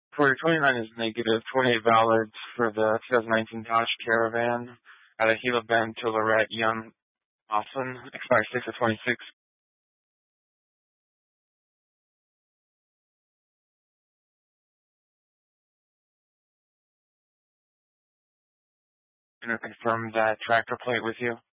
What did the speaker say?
4029 is negative. 28 valid for the 2019 Dodge Caravan out of Gila Bend to Lorette Young Austin. Expires 6 of 26. Can I confirm that tractor plate with you?